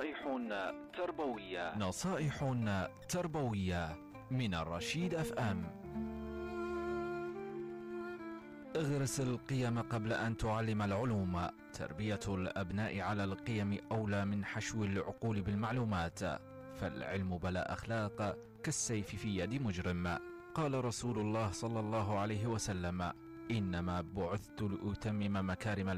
نصائح تربوية من الرشيد FM. اغرس القيم قبل أن تعلم العلوم. تربية الأبناء على القيم أولى من حشو العقول بالمعلومات، فالعلم بلا أخلاق كالسيف في يد مجرم. قال رسول الله صلى الله عليه وسلم: إنما بعثت لأتمم مكارم